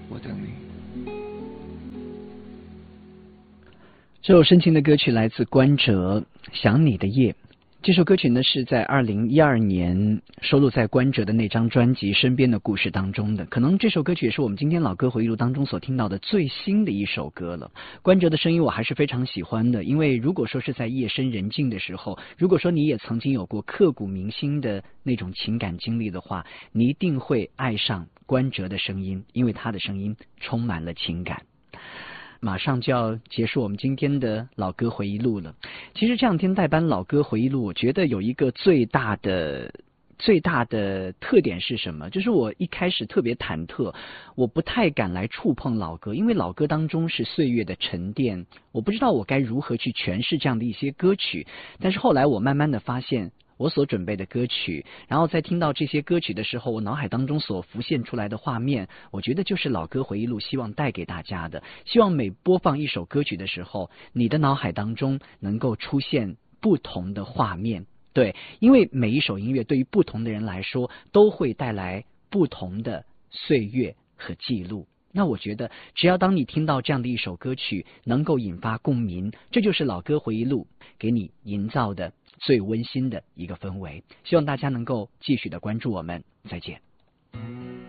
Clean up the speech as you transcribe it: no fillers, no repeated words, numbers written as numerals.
我等你。 这首深情的歌曲来自关喆，《想你的夜》。这首歌曲呢是在2012年收录在关喆的那张专辑《身边的故事》当中的。可能这首歌曲也是我们今天老歌回忆录当中所听到的最新的一首歌了。关喆的声音我还是非常喜欢的，因为如果说是在夜深人静的时候，如果说你也曾经有过刻骨铭心的那种情感经历的话，你一定会爱上关喆的声音，因为他的声音充满了情感。马上就要结束我们今天的老歌回忆录了。其实这两天代班老歌回忆录，我觉得有一个最大的特点是什么？就是我一开始特别忐忑，我不太敢来触碰老歌，因为老歌当中是岁月的沉淀，我不知道我该如何去诠释这样的一些歌曲。但是后来我慢慢的发现，我所准备的歌曲，然后在听到这些歌曲的时候，我脑海当中所浮现出来的画面，我觉得就是老歌回忆录希望带给大家的。希望每播放一首歌曲的时候，你的脑海当中能够出现不同的画面。对，因为每一首音乐对于不同的人来说，都会带来不同的岁月和记录。那我觉得，只要当你听到这样的一首歌曲，能够引发共鸣，这就是老歌回忆录给你营造的最温馨的一个氛围。希望大家能够继续的关注我们，再见。